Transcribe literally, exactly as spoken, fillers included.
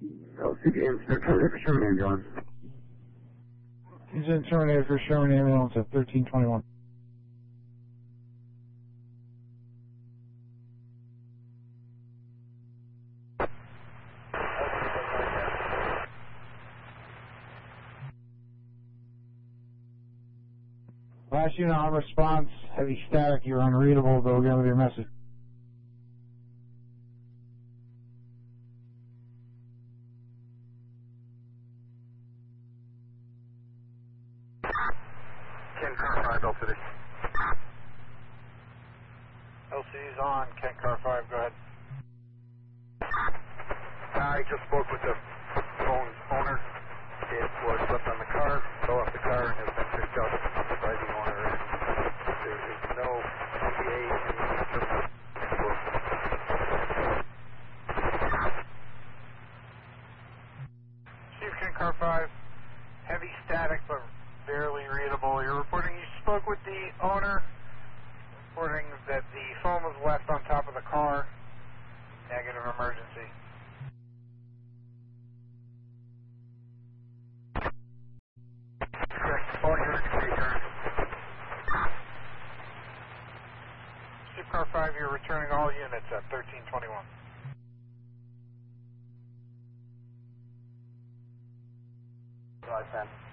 L C D M, Terminator for Sherman ambulance. He's in Terminator for Sherman ambulance at thirteen twenty-one. Last unit on response, heavy static, you're unreadable, go again with your message. Ken Car five, L C D. L C D's on, Kent Car five, go ahead. I just spoke with the phone's owner. It was left on the car, fell off the car, and has been picked up by the owner. And there is no C A in the Chief Kent Car five, heavy static but barely readable. You're reporting you spoke with the owner, reporting that the phone was left on top of the car. Negative emergency. correct. All units return. Chief Car five, you're returning all units at thirteen twenty-one. five ten.